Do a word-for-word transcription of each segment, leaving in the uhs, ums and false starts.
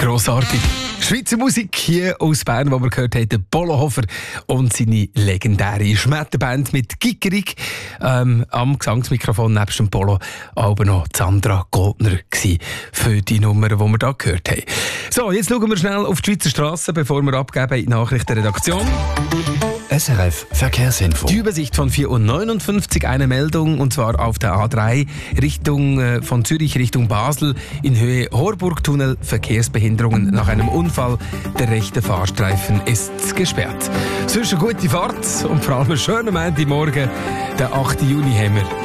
Grossartig. Schweizer Musik hier aus Bern, wo wir gehört haben, der Polohofer und seine legendäre Schmetterband mit Gickerig. Ähm, am Gesangsmikrofon nebst dem Polo aber noch Sandra Goldner gsi für die Nummer, die wir hier gehört haben. So, jetzt schauen wir schnell auf die Schweizer Strasse, bevor wir abgeben in die Nachrichtenredaktion. S R F Verkehrsinfo. Die Übersicht von vier Uhr neunundfünfzig, eine Meldung, und zwar auf der A drei Richtung, äh, von Zürich Richtung Basel in Höhe Horburgtunnel. Verkehrsbehinderungen nach einem Unfall. Der rechte Fahrstreifen ist gesperrt. Sonst eine gute Fahrt und vor allem einen schönen Montagmorgen. Den achten Juni haben wir.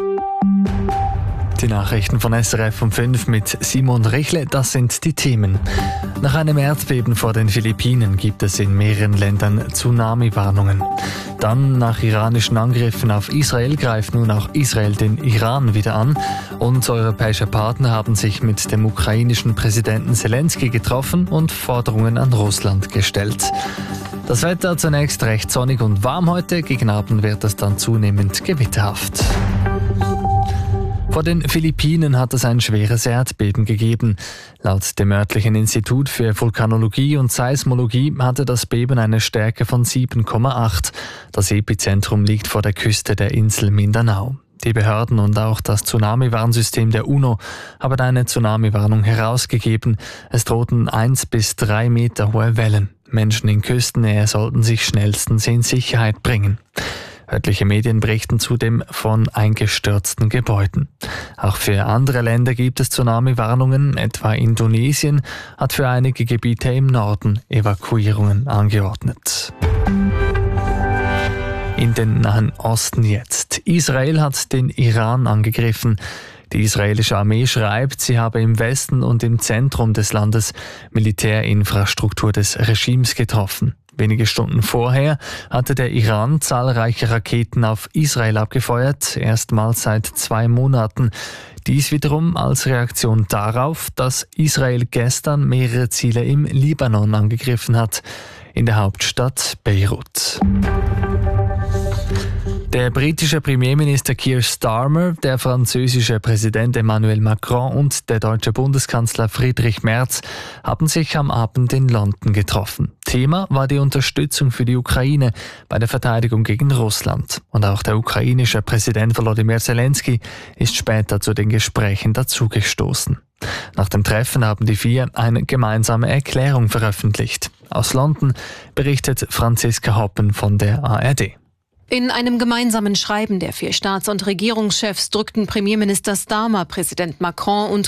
Die Nachrichten von S R F um fünf mit Simon Richle, das sind die Themen. Nach einem Erdbeben vor den Philippinen gibt es in mehreren Ländern Tsunami-Warnungen. Dann nach iranischen Angriffen auf Israel greift nun auch Israel den Iran wieder an. Und europäische Partner haben sich mit dem ukrainischen Präsidenten Zelensky getroffen und Forderungen an Russland gestellt. Das Wetter zunächst recht sonnig und warm heute, gegen Abend wird es dann zunehmend gewitterhaft. Vor den Philippinen hat es ein schweres Erdbeben gegeben. Laut dem örtlichen Institut für Vulkanologie und Seismologie hatte das Beben eine Stärke von sieben Komma acht. Das Epizentrum liegt vor der Küste der Insel Mindanao. Die Behörden und auch das Tsunami-Warnsystem der UNO haben eine Tsunami-Warnung herausgegeben. Es drohten eins bis drei Meter hohe Wellen. Menschen in Küstennähe sollten sich schnellstens in Sicherheit bringen. Örtliche Medien berichten zudem von eingestürzten Gebäuden. Auch für andere Länder gibt es Tsunami-Warnungen, etwa Indonesien hat für einige Gebiete im Norden Evakuierungen angeordnet. In den Nahen Osten jetzt. Israel hat den Iran angegriffen. Die israelische Armee schreibt, sie habe im Westen und im Zentrum des Landes Militärinfrastruktur des Regimes getroffen. Wenige Stunden vorher hatte der Iran zahlreiche Raketen auf Israel abgefeuert, erstmals seit zwei Monaten. Dies wiederum als Reaktion darauf, dass Israel gestern mehrere Ziele im Libanon angegriffen hat, in der Hauptstadt Beirut. Der britische Premierminister Keir Starmer, der französische Präsident Emmanuel Macron und der deutsche Bundeskanzler Friedrich Merz haben sich am Abend in London getroffen. Thema war die Unterstützung für die Ukraine bei der Verteidigung gegen Russland. Und auch der ukrainische Präsident Volodymyr Zelensky ist später zu den Gesprächen dazugestoßen. Nach dem Treffen haben die vier eine gemeinsame Erklärung veröffentlicht. Aus London berichtet Franziska Hoppen von der A R D. In einem gemeinsamen Schreiben der vier Staats- und Regierungschefs drückten Premierminister Starmer, Präsident Macron und